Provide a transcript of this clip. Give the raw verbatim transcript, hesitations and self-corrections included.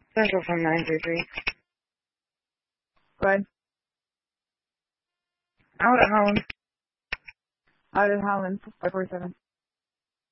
Central from nine three three. Go ahead. Out at Holland. Out at Holland, five four seven.